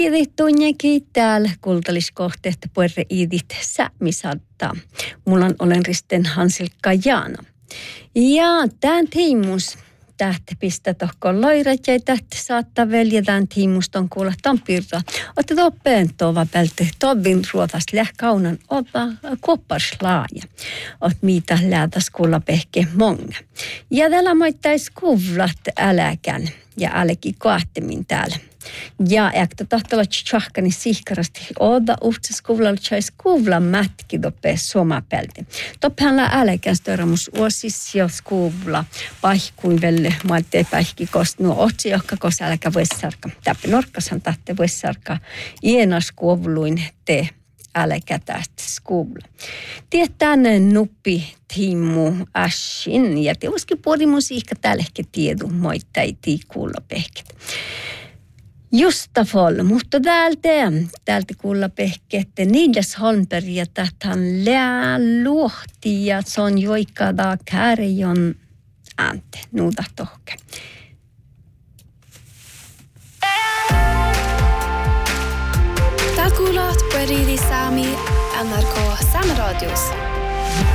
Tunnekin täällä kultalliskohteesta puerre iidit sämisatta. Mulla olen Risten Hansilkka Jaana. Ja tämän tiimus tähtä pistä tohkoon loirat ja tähtä saattaa velja tämän tiimuston kuulla tampirta. Otte toppeen tova pälte tobin ruotas lähkaunan opa kopparslaaja. Ot mitä läätäs kuulla pehke monga. Ja täällä maittais kuvlat äläkän ja äläkin koahtemmin täällä. Ja äkta tahtava tjahkani sihkarasti oda uhtsas kuvlalla tjais kuvla mätki doppe somapälte. Toppehanla äläkän störamus uosis jos kuvla paihkuin velle maatte päihki kost nuo otsi johka kos äläkä vuessarka. Täppi norkkasan tahte vuessarka ienas kuvluin te äläkä tästä skuvla. Tietään nuppi tiimu ashin ja te uski puolimusiikka tälläkin tiedu moittai tiikuulla pehket. Justa fol, mutta täältä kuulla pehkette Nils Holmberg ja tähän lää luohti ja se on joikada kärjon ante, nuuta tohke. Tää kuulat Päridi Saami NRK Sameradius.